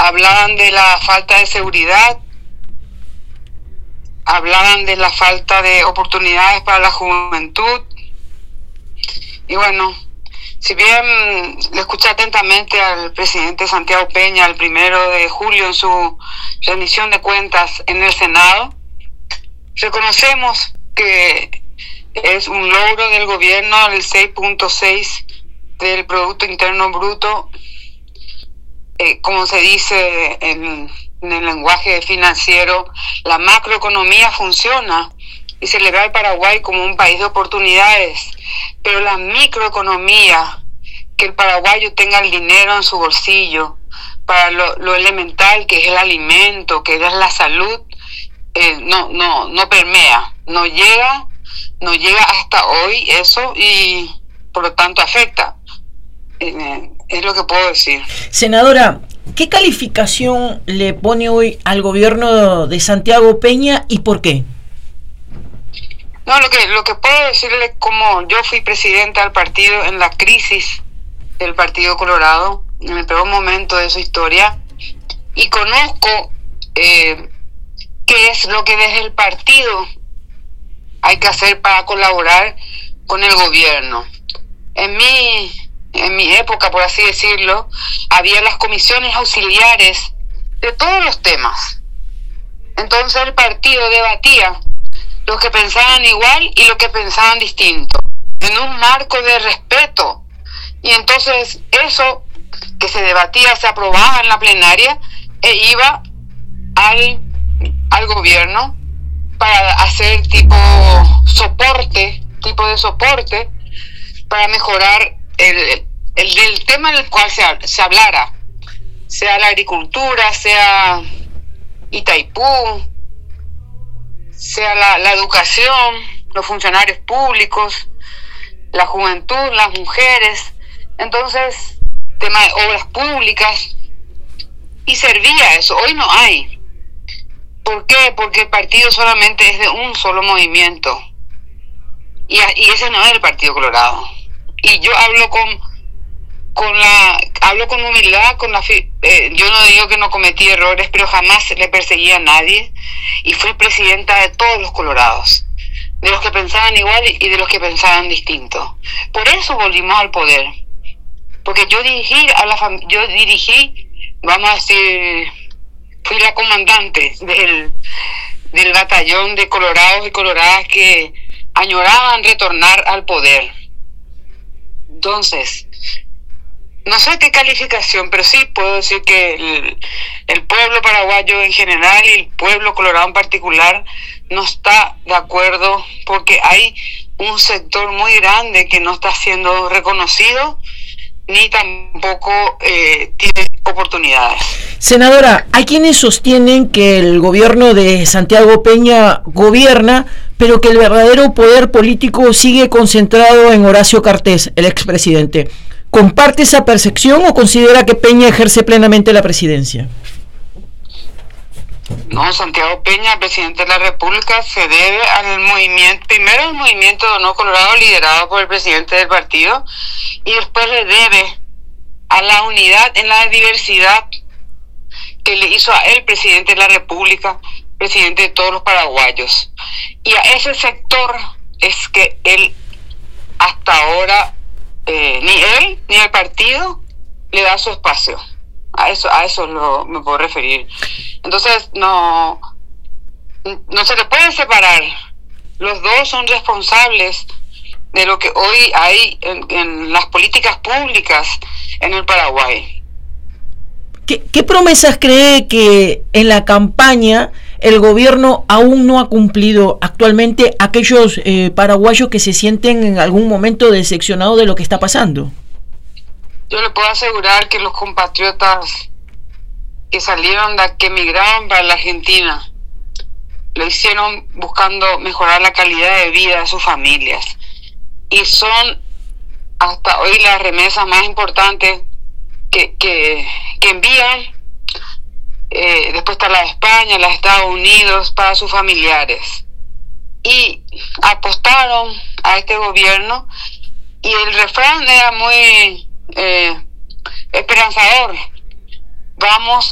hablaban de la falta de seguridad, hablaban de la falta de oportunidades para la juventud. Y bueno, si bien le escuché atentamente al presidente Santiago Peña el 1 de julio en su rendición de cuentas en el Senado, reconocemos que es un logro del gobierno el 6.6 del Producto Interno Bruto, como se dice en el lenguaje financiero, la macroeconomía funciona y se le ve al Paraguay como un país de oportunidades, pero la microeconomía, que el paraguayo tenga el dinero en su bolsillo para lo elemental que es el alimento, que es la salud, no permea, no llega hasta hoy eso, y por lo tanto afecta. Es lo que puedo decir. Senadora, ¿qué calificación le pone hoy al gobierno de Santiago Peña y por qué? No, lo que puedo decirle, como yo fui presidenta del partido en la crisis del Partido Colorado, en el peor momento de su historia, y conozco qué es lo que desde el partido hay que hacer para colaborar con el gobierno. En mi época, por así decirlo, había las comisiones auxiliares de todos los temas. Entonces el partido debatía los que pensaban igual y los que pensaban distinto, en un marco de respeto. Y entonces eso que se debatía se aprobaba en la plenaria e iba al gobierno para hacer tipo de soporte para mejorar el tema en el cual se hablara, sea la agricultura, sea Itaipú, sea la educación, los funcionarios públicos, la juventud, las mujeres. Entonces, tema de obras públicas, y servía eso. Hoy no hay. ¿Por qué? Porque el partido solamente es de un solo movimiento, y ese no es el Partido Colorado. Y yo hablo con humildad, yo no digo que no cometí errores, pero jamás le perseguí a nadie, y fui presidenta de todos los colorados, de los que pensaban igual y de los que pensaban distinto. Por eso volvimos al poder, porque yo dirigí, vamos a decir, fui la comandante del batallón de colorados y coloradas que añoraban retornar al poder. Entonces, no sé qué calificación, pero sí puedo decir que el pueblo paraguayo en general y el pueblo colorado en particular no está de acuerdo, porque hay un sector muy grande que no está siendo reconocido ni tampoco tiene oportunidades. Senadora, hay quienes sostienen que el gobierno de Santiago Peña gobierna, pero que el verdadero poder político sigue concentrado en Horacio Cartés, el expresidente. ¿Comparte esa percepción o considera que Peña ejerce plenamente la presidencia? No, Santiago Peña, presidente de la República, se debe al movimiento, primero al movimiento de No Colorado liderado por el presidente del partido, y después le debe a la unidad en la diversidad que le hizo a él, presidente de la República, presidente de todos los paraguayos. Y a ese sector es que él hasta ahora ni él ni el partido le da su espacio. A eso me puedo referir. Entonces no se le puede separar. Los dos son responsables de lo que hoy hay en las políticas públicas en el Paraguay. ¿Qué promesas cree que en la campaña el gobierno aún no ha cumplido actualmente aquellos paraguayos que se sienten en algún momento decepcionados de lo que está pasando? Yo le puedo asegurar que los compatriotas que que emigraron para la Argentina, lo hicieron buscando mejorar la calidad de vida de sus familias, y son hasta hoy las remesas más importantes que envían. Después está la de España, la de Estados Unidos, para sus familiares, y apostaron a este gobierno, y el refrán era muy esperanzador: vamos